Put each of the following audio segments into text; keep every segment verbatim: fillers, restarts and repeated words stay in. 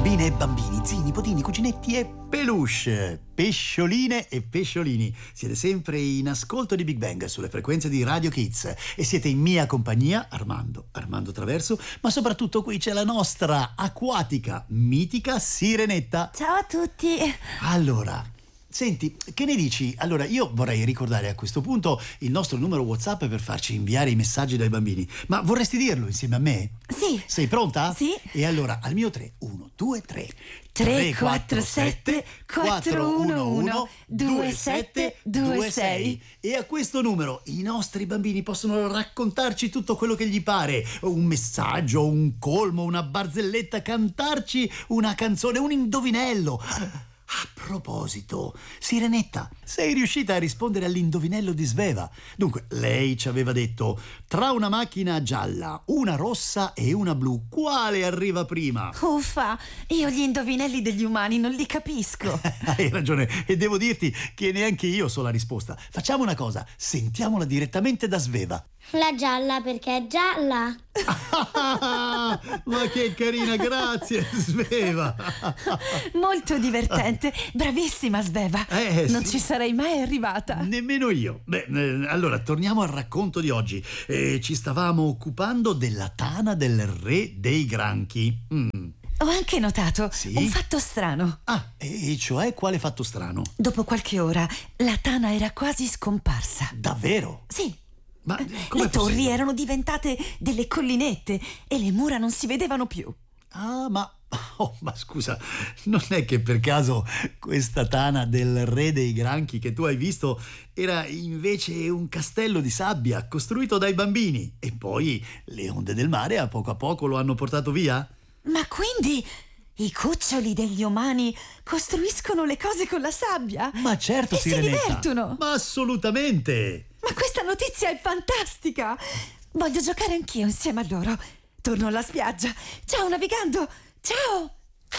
Bambine e bambini, zii, nipotini, cuginetti e peluche, pescioline e pesciolini. Siete sempre in ascolto di Big Bang sulle frequenze di Radio Kids e siete in mia compagnia, Armando, Armando Traverso, ma soprattutto qui c'è la nostra acquatica, mitica Sirenetta. Ciao a tutti. Allora, senti, che ne dici? Allora, io vorrei ricordare a questo punto il nostro numero WhatsApp per farci inviare i messaggi dai bambini. Ma vorresti dirlo insieme a me? Sì. Sei pronta? Sì. E allora, al mio tre, uno, due, tre. tre quattro sette quattro uno uno due sette due sei. E a questo numero i nostri bambini possono raccontarci tutto quello che gli pare, un messaggio, un colmo, una barzelletta, cantarci una canzone, un indovinello. A proposito, Sirenetta, sei riuscita a rispondere all'indovinello di Sveva. Dunque, lei ci aveva detto: tra una macchina gialla, una rossa e una blu, quale arriva prima? Uffa, io gli indovinelli degli umani non li capisco. Hai ragione, e devo dirti che neanche io so la risposta. Facciamo una cosa, sentiamola direttamente da Sveva. La gialla perché è gialla. Ma che carina, grazie Sveva. Molto divertente, bravissima Sveva. Eh, non sì. ci sarei mai arrivata. Nemmeno io. Beh, eh, allora torniamo al racconto di oggi. Eh, ci stavamo occupando della tana del re dei granchi. Mm. Ho anche notato Sì? un fatto strano. Ah, e cioè quale fatto strano? Dopo qualche ora la tana era quasi scomparsa. Davvero? Sì. Ma Eh, com'è le torri possibile? erano diventate delle collinette e le mura non si vedevano più. Ah, ma... Oh, ma scusa, non è che per caso questa tana del re dei granchi che tu hai visto era invece un castello di sabbia costruito dai bambini e poi le onde del mare a poco a poco lo hanno portato via? Ma quindi i cuccioli degli umani costruiscono le cose con la sabbia? Ma certo, e si Sirenetta. divertono. Ma assolutamente. Ma questa notizia è fantastica! Voglio giocare anch'io insieme a loro. Torno alla spiaggia. Ciao navigando! Ciao!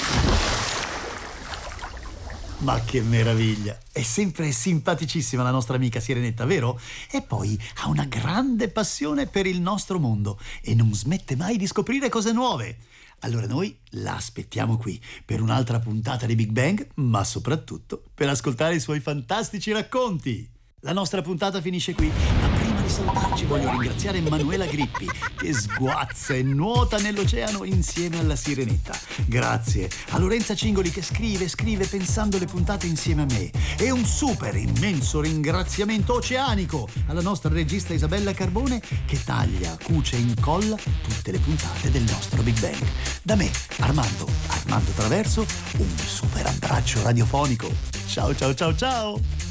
Ma che meraviglia! È sempre simpaticissima la nostra amica Sirenetta, vero? E poi ha una grande passione per il nostro mondo e non smette mai di scoprire cose nuove. Allora noi la aspettiamo qui per un'altra puntata di Big Bang, ma soprattutto per ascoltare i suoi fantastici racconti. La nostra puntata finisce qui, ma prima di salutarci voglio ringraziare Manuela Grippi che sguazza e nuota nell'oceano insieme alla Sirenetta. Grazie a Lorenza Cingoli che scrive, scrive pensando le puntate insieme a me. E un super immenso ringraziamento oceanico alla nostra regista Isabella Carbone che taglia, cuce e incolla tutte le puntate del nostro Big Bang. Da me, Armando, Armando Traverso, un super abbraccio radiofonico. Ciao ciao ciao ciao!